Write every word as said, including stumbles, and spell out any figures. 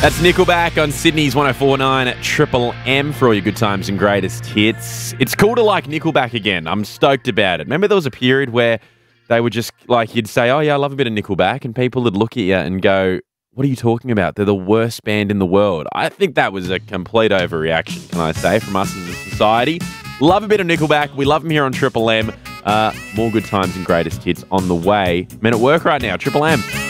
That's Nickelback on Sydney's one oh four point nine Triple M for all your good times and greatest hits. It's cool to like Nickelback again. I'm stoked about it. Remember there was a period where they would just, like, you'd say, oh yeah, I love a bit of Nickelback, and people would look at you and go, what are you talking about? They're the worst band in the world. I think that was a complete overreaction, can I say, from us as a society. Love a bit of Nickelback. We love them here on Triple M. Uh, more good times and greatest hits on the way. Men at work right now, Triple M.